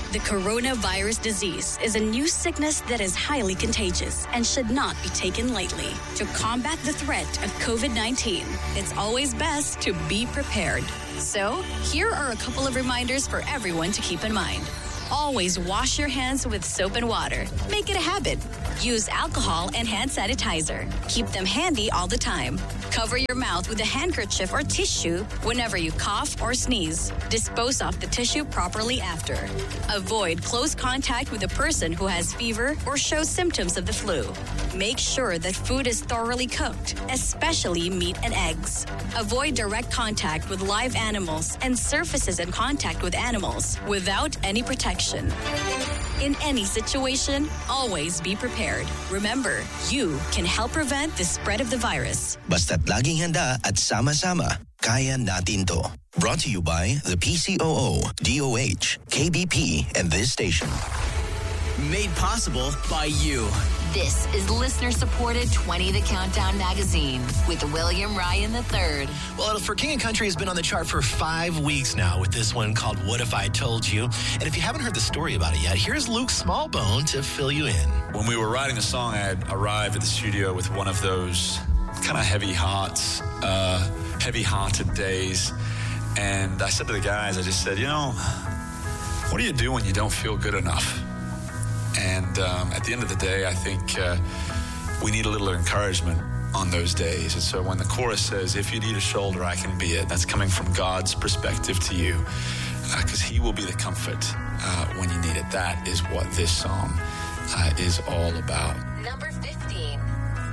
The coronavirus disease is a new sickness that is highly contagious and should not be taken lightly. To combat the threat of COVID-19, it's always best to be prepared. So, here are a couple of reminders for everyone to keep in mind. Always wash your hands with soap and water. Make it a habit. Use alcohol and hand sanitizer. Keep them handy all the time. Cover your mouth with a handkerchief or tissue whenever you cough or sneeze. Dispose of the tissue properly after. Avoid close contact with a person who has fever or shows symptoms of the flu. Make sure that food is thoroughly cooked, especially meat and eggs. Avoid direct contact with live animals and surfaces in contact with animals without any protection. In any situation, always be prepared. Remember, you can help prevent the spread of the virus. Basta't laging handa at sama-sama, kaya natin to. Brought to you by the PCOO, DOH, KBP, and this station. Made possible by you. This is listener-supported 20 The Countdown magazine with William Ryan III. Well, For King and Country has been on the chart for 5 weeks now with this one called What If I Told You? And if you haven't heard the story about it yet, here's Luke Smallbone to fill you in. When we were writing the song, I had arrived at the studio with one of those kind of heavy-hearted days. And I said to the guys, I just said, what do you do when you don't feel good enough? And at the end of the day, I think we need a little encouragement on those days. And so when the chorus says, if you need a shoulder, I can be it, that's coming from God's perspective to you, because he will be the comfort when you need it. That is what this song is all about. Number